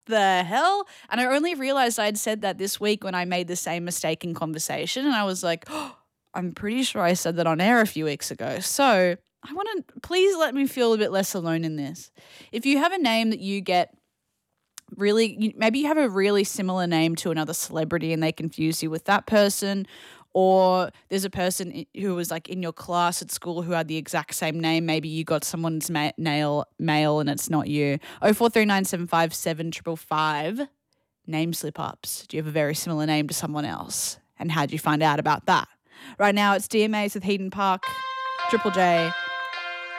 the hell? And I only realized I'd said that this week when I made the same mistake in conversation. And I was like, oh, I'm pretty sure I said that on air a few weeks ago. So I want to please let me feel a bit less alone in this. If you have a name that you get maybe you have a really similar name to another celebrity and they confuse you with that person, or there's a person who was like in your class at school who had the exact same name. Maybe you got someone's mail and it's not you. 0439757555. Name slip ups. Do you have a very similar name to someone else? And how would you find out about that? Right now it's DMAs with Heaton Park, Triple J,